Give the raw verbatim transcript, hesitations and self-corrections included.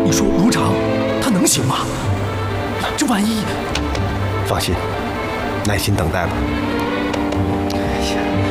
你说卢长，他能行吗？这万一…… 放心，耐心等待吧。 哎呀！